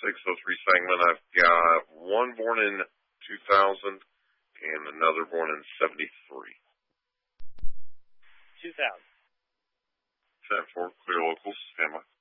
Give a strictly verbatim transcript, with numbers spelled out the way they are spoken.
six oh three segment, I've got one born in two thousand and another born in seventy-three. two thousand. ten four, clear locals, stand by.